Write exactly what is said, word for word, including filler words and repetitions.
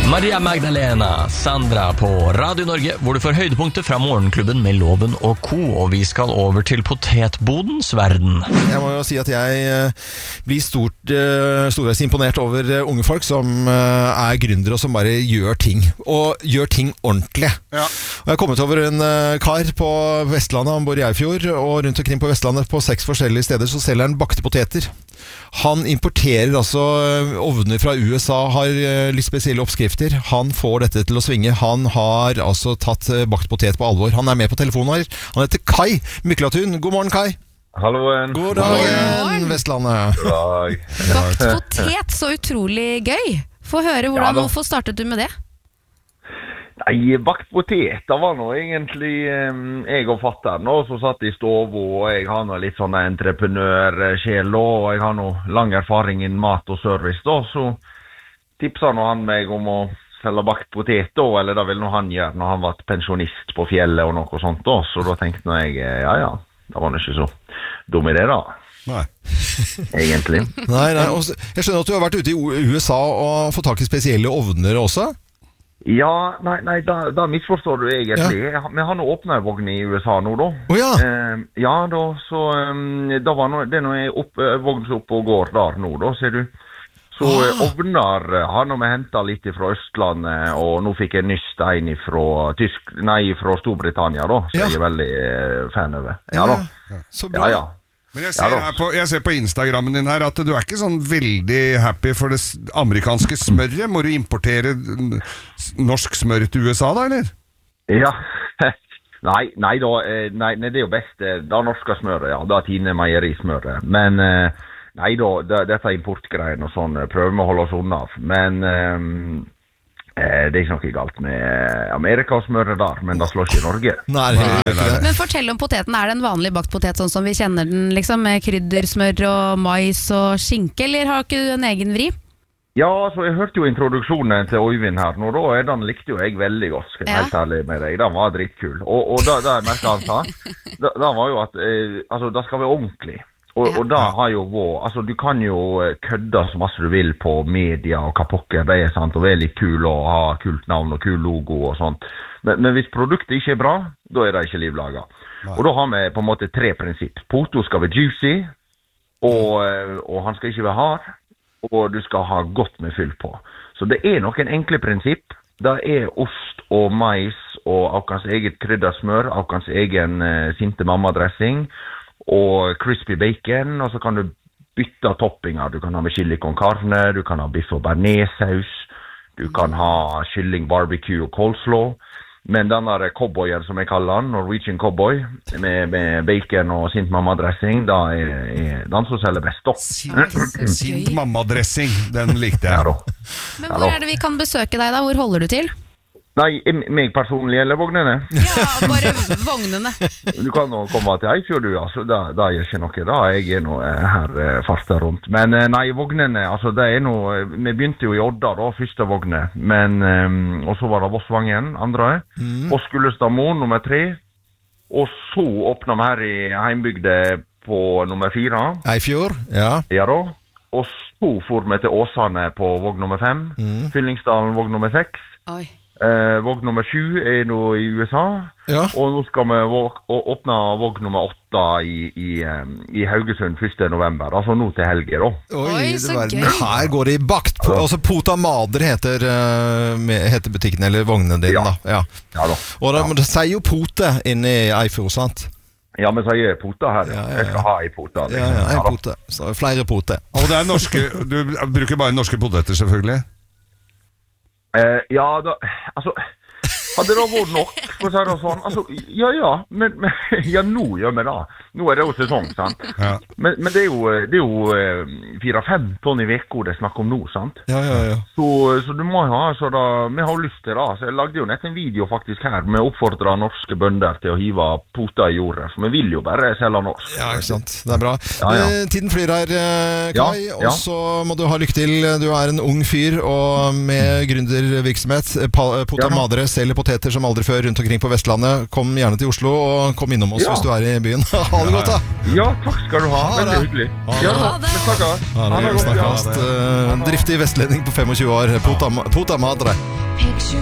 Maria Magdalena, Sandra på Radio Norge, hvor du får høydepunkter fra morgenklubben med Loven og Co. Og vi skal over til potetbodens verden. Jeg må jo si at jeg blir stort, storveis imponert over unge folk som er gründere og som bare gjør ting. Og gjør ting ordentlig. Ja. Og jeg har kommet over en kar på Vestlandet, han bor i Eifjord, og rundt omkring på Vestlandet på seks forskjellige steder så selger han bakte poteter. Han importerer altså ovner fra U S A, har litt spesielle oppskrifter. Han får dette til å svinge. Han har altså tatt bakt potet på alvor. Han er med på telefonen her. Han heter Kai Myklatun. God morgen, Kai. Halloen. God dagen, Vestlandet. God dag. Bakt potet, så utrolig gøy. Få høre, hvordan, ja, hvorfor startet du med det? Nei, bakt potet, det var nå egentlig um, jeg og fatteren som satt i stov, og jeg har nå litt sånn entreprenørsjel, og jeg har nå lang erfaring innen mat og service, da, så tipsa nå han meg om å selge bakt potet, da, eller det vil nå han gjøre når han var pensjonist på fjellet og noe sånt, da, så da tenkte nå jeg, ja ja, det var nå ikke så dum idé da. Nei. Egentlig. Nei, nei, og jeg skjønner at du har vært ute i U S A og fått tak i spesielle ovner også? Ja, nei, nei da, da misforstår du egentlig. Ja. Vi har nå åpnet vogn i U S A nå da. Oh, ja. Eh, ja, da, så um, da var nå, det er nå opp, vogn som opp og går der nå da, ser du. Så ah. ovner har nå vi hentet litt fra Østlandet, og nå fikk jeg nyst en fra, Tysk, nei, fra Storbritannia da, så ja. Jeg er veldig uh, fan over. Ja da. Ja, så bra. Ja, ja. Men jeg ser, her på, jeg ser på Instagrammen din her at du er ikke sånn veldig happy for det amerikanske smøret. Må du importere norsk smør til U S A da, eller? Ja, nei, nei, da, nei, nei, det er jo best, det er norske smøret, ja, det er Tine meierismøret. Men nei da, det, dette er importgreiene og sånn, prøver vi å holde oss unna. Men um, det er ikke noe galt med Amerika og smøret der, men det slår ikke i Norge. Nei, nei, nei. Men fortell om poteten. Er det en vanlig bakt potet sånn som vi kjenner den, liksom, med kryddersmør og mais og skinke, eller har ikke du en egen vri? Ja, så jeg hørte jo introduksjonen til Øyvind her nå, da, den likte jo jeg veldig godt, skal jeg ja. Helt ærlig med deg. Den var dritkul. Og, og da, da jeg merket han sa, da, da var jo at, eh, altså, det skal være ordentlig. Og, og da har jo vår, altså du kan jo kødde så masse du vil på media og hva pokker det er, sant, og være litt kul og ha kult navn og kul logo og sånt. Men, men hvis produktet ikke er bra, da er det ikke livlaget. Og da har vi på en måte tre prinsipp. Poto skal være juicy, og, og han skal ikke være hard, og du skal ha godt med fyll på. Så det er noen enkle prinsipp. Det er ost og mais og akkurat eget kryddersmør, akkurat egen uh, sinte mammadressing, og crispy bacon, og så kan du bytte toppinger. Du kan ha med chili con carne, du kan ha biff og bearnéssaus, du kan ha kylling, barbecue og coleslaw. Men den der cowboyen som jeg kaller den, Norwegian cowboy, med, med bacon og sint mammadressing, da er, er den som selger best. Sint, sint mammadressing, den likte jeg. Ja, da. Men hvor er det vi kan besøke deg da? Hvor holder du til? Nei, meg personlig eller vognene? Ja, bare vognene. Du kan nå komme til Eifjord, du, altså, da, da gjør ikke noe, da jeg er nå her fartet rundt. Men nei, vognene, altså, det er noe, vi begynte jo i Odda da, første vogne, men, um, og så var det Vossvangen, andre, mm. og Skullestadmo, nummer tre, og så åpnet vi her i heimbygde på nummer fire. Eifjord, ja. Ja da, og så for vi til Åsane på vogn nummer fem, mm. Fyllingsdalen vogn nummer seks. Oi. Eh, vogn nummer sju er nå i U S A, ja. Og nå skal vi våg, åpne vogn nummer åtte i, i, um, i Haugesund første november, altså nå til helge da. Oi, Oi så gøy! Her går det i bakt, ja. Altså Pota Madre heter, uh, heter butikken, eller vognene dine, ja. Da. Ja. Ja da. Og da, ja. Det sier jo Pote inne i Eifjord, sant? Ja, men sier Pota her, ja, ja, ja. Jeg skal ha i Pota. Ja, ja, en Pote, så flere Pote. Og det er norske, du bruker bare norske poteter selvfølgelig? Uh, ja, da, altså, hadde det vært nok, for å si det sånn, altså, ja, ja, men, men ja, nå gjør vi det. Nå er det jo sesong, sant? Ja. Men, men det er jo, det er jo fire-fem tonn i veko det snakker om nå, sant? Ja, ja, ja. Så, så du må ha, så da, vi har lyst til det, så jeg lagde jo nett en video faktisk her, med å oppfordre norske bønder til å hive pota i jordet, for vi vil jo bare selge norsk. Ja, ikke sant, det er bra. Ja, ja. Eh, tiden flyr her, Kai, ja, ja. Og så må du ha lykke til. Du er en ung fyr, og med gründervirksomhet, Pota ja, Madre, selger poteter som aldri før rundt omkring på Vestlandet. Kom gjerne til Oslo, og kom innom oss ja. Hvis du er i byen. Ha det godt da! Ja, takk skal du ha. ha Veldig hyggelig. Ha det. Ha det. Ja, ha det. Ha det. Snakkast. Driftig vestlending på tjuefem år. Pota, Pota Madre. picture